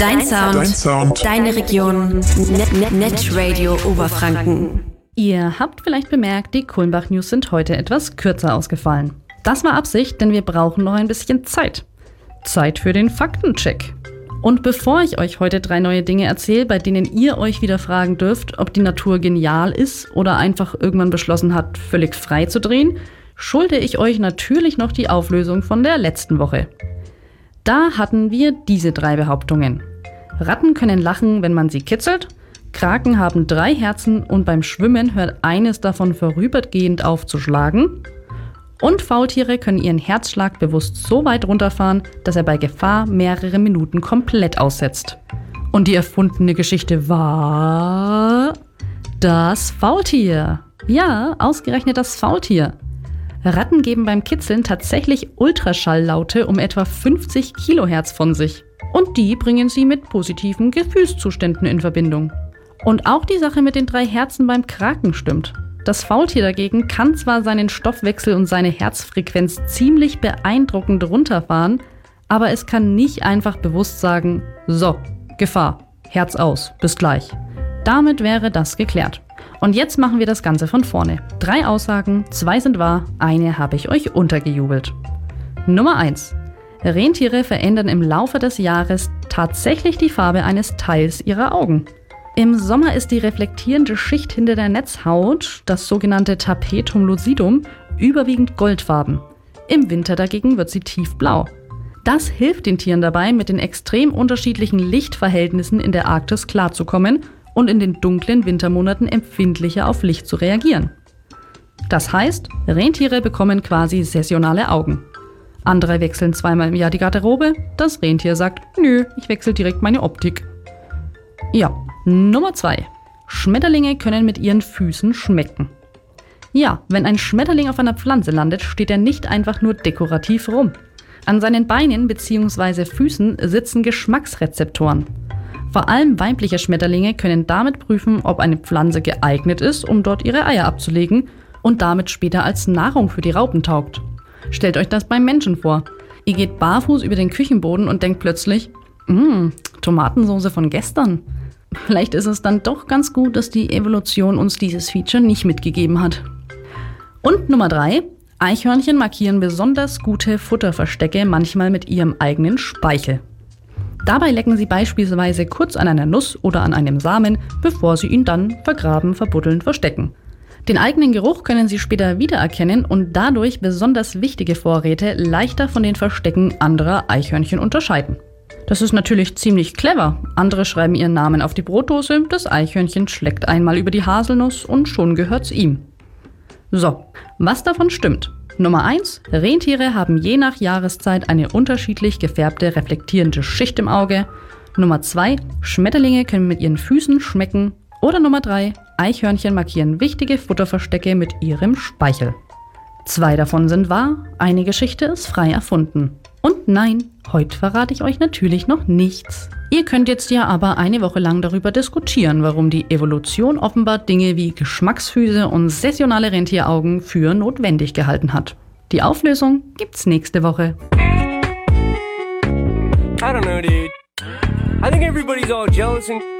Dein Sound. Deine Region. Netradio Oberfranken. Ihr habt vielleicht bemerkt, die Kulmbach News sind heute etwas kürzer ausgefallen. Das war Absicht, denn wir brauchen noch ein bisschen Zeit. Zeit für den Faktencheck. Und bevor ich euch heute 3 neue Dinge erzähle, bei denen ihr euch wieder fragen dürft, ob die Natur genial ist oder einfach irgendwann beschlossen hat, völlig frei zu drehen, schulde ich euch natürlich noch die Auflösung von der letzten Woche. Da hatten wir diese 3 Behauptungen. Ratten können lachen, wenn man sie kitzelt. Kraken haben 3 Herzen und beim Schwimmen hört eines davon vorübergehend auf zu schlagen. Und Faultiere können ihren Herzschlag bewusst so weit runterfahren, dass er bei Gefahr mehrere Minuten komplett aussetzt. Und die erfundene Geschichte war das Faultier. Ja, ausgerechnet das Faultier. Ratten geben beim Kitzeln tatsächlich Ultraschalllaute um etwa 50 Kilohertz von sich. Und die bringen sie mit positiven Gefühlszuständen in Verbindung. Und auch die Sache mit den 3 Herzen beim Kraken stimmt. Das Faultier dagegen kann zwar seinen Stoffwechsel und seine Herzfrequenz ziemlich beeindruckend runterfahren, aber es kann nicht einfach bewusst sagen, so, Gefahr, Herz aus, bis gleich. Damit wäre das geklärt. Und jetzt machen wir das Ganze von vorne. 3 Aussagen, 2 sind wahr, eine habe ich euch untergejubelt. Nummer 1. Rentiere verändern im Laufe des Jahres tatsächlich die Farbe eines Teils ihrer Augen. Im Sommer ist die reflektierende Schicht hinter der Netzhaut, das sogenannte Tapetum lucidum, überwiegend goldfarben. Im Winter dagegen wird sie tiefblau. Das hilft den Tieren dabei, mit den extrem unterschiedlichen Lichtverhältnissen in der Arktis klarzukommen und in den dunklen Wintermonaten empfindlicher auf Licht zu reagieren. Das heißt, Rentiere bekommen quasi saisonale Augen. Andere wechseln 2-mal im Jahr die Garderobe, das Rentier sagt, nö, ich wechsle direkt meine Optik. Ja. Nummer 2. Schmetterlinge können mit ihren Füßen schmecken. Ja, wenn ein Schmetterling auf einer Pflanze landet, steht er nicht einfach nur dekorativ rum. An seinen Beinen bzw. Füßen sitzen Geschmacksrezeptoren. Vor allem weibliche Schmetterlinge können damit prüfen, ob eine Pflanze geeignet ist, um dort ihre Eier abzulegen und damit später als Nahrung für die Raupen taugt. Stellt euch das beim Menschen vor. Ihr geht barfuß über den Küchenboden und denkt plötzlich, Tomatensoße von gestern. Vielleicht ist es dann doch ganz gut, dass die Evolution uns dieses Feature nicht mitgegeben hat. Und Nummer 3. Eichhörnchen markieren besonders gute Futterverstecke manchmal mit ihrem eigenen Speichel. Dabei lecken sie beispielsweise kurz an einer Nuss oder an einem Samen, bevor sie ihn dann vergraben, verbuddeln, verstecken. Den eigenen Geruch können sie später wiedererkennen und dadurch besonders wichtige Vorräte leichter von den Verstecken anderer Eichhörnchen unterscheiden. Das ist natürlich ziemlich clever. Andere schreiben ihren Namen auf die Brotdose, das Eichhörnchen schleckt einmal über die Haselnuss und schon gehört's ihm. So, was davon stimmt? Nummer 1. Rentiere haben je nach Jahreszeit eine unterschiedlich gefärbte reflektierende Schicht im Auge. Nummer 2. Schmetterlinge können mit ihren Füßen schmecken. Oder Nummer 3. Eichhörnchen markieren wichtige Futterverstecke mit ihrem Speichel. 2 davon sind wahr, eine Geschichte ist frei erfunden. Und nein, heute verrate ich euch natürlich noch nichts. Ihr könnt jetzt ja aber eine Woche lang darüber diskutieren, warum die Evolution offenbar Dinge wie Geschmacksfüße und saisonale Rentieraugen für notwendig gehalten hat. Die Auflösung gibt's nächste Woche. I don't know, dude. I think everybody's all jealous and